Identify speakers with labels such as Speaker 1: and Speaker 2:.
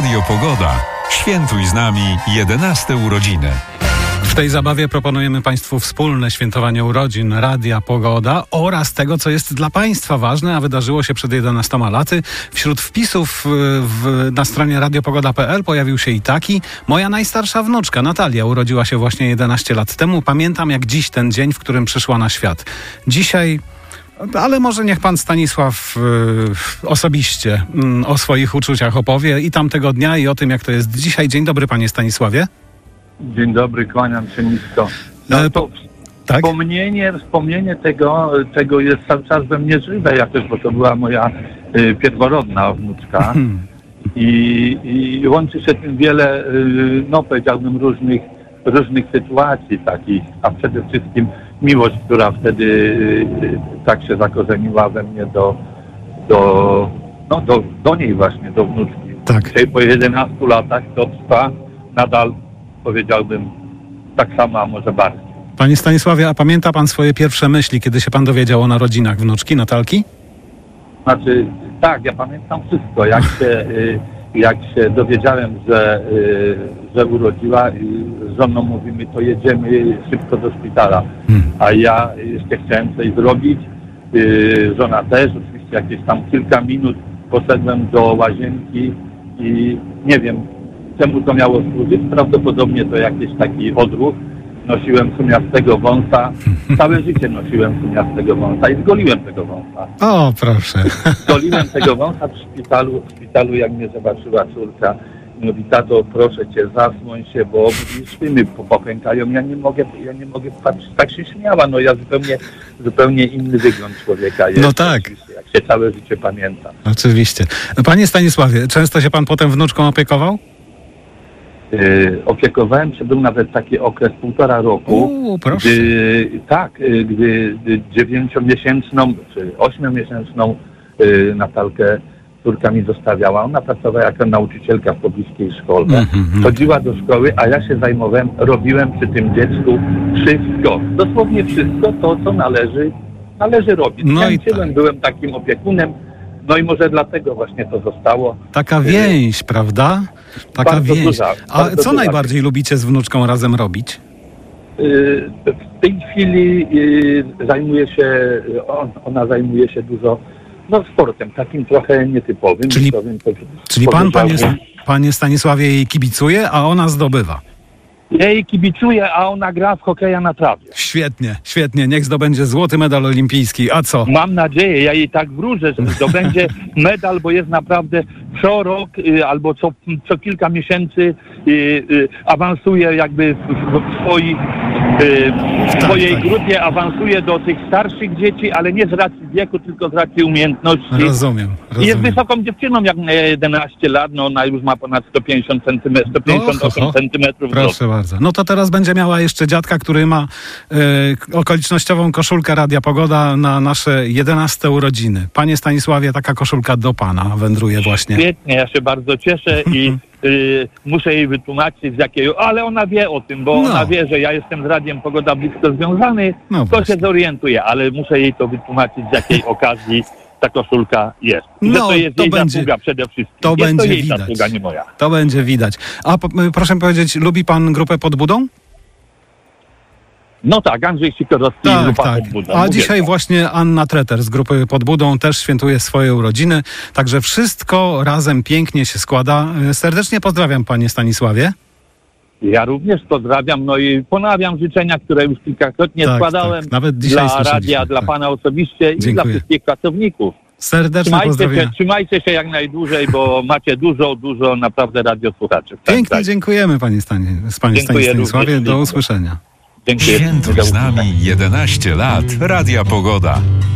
Speaker 1: Radio Pogoda. Świętuj z nami 11 urodziny.
Speaker 2: W tej zabawie proponujemy Państwu wspólne świętowanie urodzin Radia Pogoda oraz tego, co jest dla Państwa ważne, a wydarzyło się przed 11 laty. Wśród wpisów na stronie radiopogoda.pl pojawił się i taki. Moja najstarsza wnuczka Natalia urodziła się właśnie 11 lat temu. Pamiętam jak dziś ten dzień, w którym przyszła na świat. Dzisiaj... Ale może niech pan Stanisław osobiście o swoich uczuciach opowie i tamtego dnia, i o tym, jak to jest dzisiaj. Dzień dobry, panie Stanisławie.
Speaker 3: Dzień dobry, kłaniam się nisko.
Speaker 2: Tak?
Speaker 3: Wspomnienie tego jest cały czas we mnie żywe, ja też, bo to była moja pierworodna wnuczka i łączy się tym wiele, powiedziałbym, różnych sytuacji takich, a przede wszystkim miłość, która wtedy tak się zakorzeniła we mnie do niej właśnie, do wnuczki.
Speaker 2: Tak.
Speaker 3: Dzisiaj po 11 latach to trwa nadal, powiedziałbym, tak samo, a może bardziej.
Speaker 2: Panie Stanisławie, a pamięta pan swoje pierwsze myśli, kiedy się pan dowiedział o narodzinach wnuczki Natalki?
Speaker 3: Znaczy, tak, ja pamiętam wszystko. Jak się dowiedziałem, że urodziła, z żoną mówimy, to jedziemy szybko do szpitala. A ja jeszcze chciałem coś zrobić, żona też, oczywiście jakieś tam kilka minut poszedłem do łazienki i nie wiem, czemu to miało służyć. Prawdopodobnie to jakiś taki odruch. Nosiłem sumiastego wąsa. Całe życie nosiłem sumiastego wąsa i zgoliłem tego wąsa.
Speaker 2: O, proszę.
Speaker 3: Zgoliłem tego wąsa w szpitalu, jak mnie zobaczyła córka. Mówi, tato, proszę cię, zasłoń się, bo szyny popękają. Ja nie mogę patrzeć. Tak się śmiała. No ja zupełnie inny wygląd człowieka jest.
Speaker 2: No tak.
Speaker 3: Jak się całe życie pamięta.
Speaker 2: Oczywiście. Panie Stanisławie, często się pan potem wnuczką opiekował?
Speaker 3: Opiekowałem się, był nawet taki okres 1,5 roku,
Speaker 2: proszę.
Speaker 3: gdy 9-miesięczną czy 8-miesięczną Natalkę córka mi zostawiała. Ona pracowała jako nauczycielka w pobliskiej szkole. Chodziła do szkoły, a ja się zajmowałem, robiłem przy tym dziecku wszystko. Dosłownie wszystko to, co należy robić. Byłem takim opiekunem. No i może dlatego właśnie to zostało.
Speaker 2: Taka więź, prawda? Taka więź.
Speaker 3: Duża,
Speaker 2: a co najbardziej lubicie z wnuczką razem robić?
Speaker 3: W tej chwili ona zajmuje się dużo sportem, takim trochę nietypowym.
Speaker 2: Czyli pan, panie Stanisławie, jej kibicuje, a ona zdobywa.
Speaker 3: Ja jej kibicuję, a ona gra w hokeja na trawie.
Speaker 2: Świetnie. Niech zdobędzie złoty medal olimpijski. A co?
Speaker 3: Mam nadzieję, ja jej tak wróżę, że zdobędzie medal, bo jest naprawdę co rok albo co kilka miesięcy awansuje jakby w swojej grupie, awansuje do tych starszych dzieci, ale nie z racji wieku, tylko z racji umiejętności.
Speaker 2: Rozumiem.
Speaker 3: Jest wysoką dziewczyną, jak na 11 lat, no ona już ma ponad 158 centymetrów.
Speaker 2: Proszę bardzo. No to teraz będzie miała jeszcze dziadka, który ma okolicznościową koszulkę Radia Pogoda na nasze 11 urodziny. Panie Stanisławie, taka koszulka do pana wędruje właśnie.
Speaker 3: Świetnie, ja się bardzo cieszę i muszę jej wytłumaczyć z jakiego, ale ona wie o tym, bo ona wie, że ja jestem z Radiem Pogoda blisko związany, to się zorientuje, ale muszę jej to wytłumaczyć, z jakiej okazji ta koszulka jest. To jest jej zasługa przede wszystkim.
Speaker 2: To będzie
Speaker 3: jej
Speaker 2: widać.
Speaker 3: Zasługa, nie moja.
Speaker 2: To będzie widać. A proszę powiedzieć, lubi pan grupę Pod Budą?
Speaker 3: No tak, Andrzej Sikorowski i grupa Pod Budą.
Speaker 2: A dzisiaj właśnie Anna Treter z grupy Pod Budą też świętuje swoje urodziny. Także wszystko razem pięknie się składa. Serdecznie pozdrawiam, panie Stanisławie.
Speaker 3: Ja również pozdrawiam, no i ponawiam życzenia, które już kilkakrotnie składałem
Speaker 2: Nawet dzisiaj
Speaker 3: dla radia, dla pana osobiście i dla wszystkich pracowników.
Speaker 2: Serdecznie pozdrawiam.
Speaker 3: Trzymajcie się jak najdłużej, bo macie dużo naprawdę radiosłuchaczy.
Speaker 2: Pięknie dziękujemy, panie Stanisławie.
Speaker 3: Również.
Speaker 2: Do usłyszenia.
Speaker 3: Dziękuję.
Speaker 1: Świętuj z nami 11 lat Radia Pogoda.